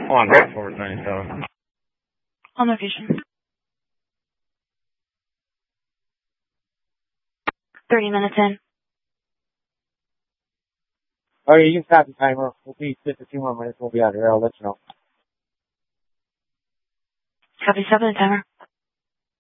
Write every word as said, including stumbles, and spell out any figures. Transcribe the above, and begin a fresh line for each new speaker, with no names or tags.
On Red Force ninety-seven.
On location. thirty minutes in.
Oh, yeah, you can stop the timer. We'll be just a few more minutes. We'll be out here. I'll let you know.
Copy, stop the timer.